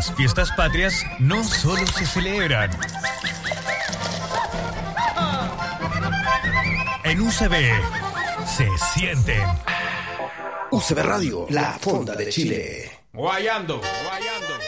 Las fiestas patrias no solo se celebran. En UCB se sienten. UCB Radio, la fonda de Chile. Guayando.